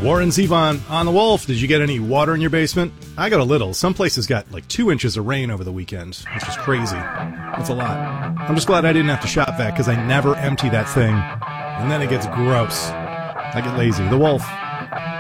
Warren Zevon on the Wolf. Did you get any water in your basement? I got a little. Some places got like 2 inches of rain over the weekend, which is crazy. That's a lot. I'm just glad I didn't have to shop vac because I never empty that thing. And then it gets gross. I get lazy. The Wolf.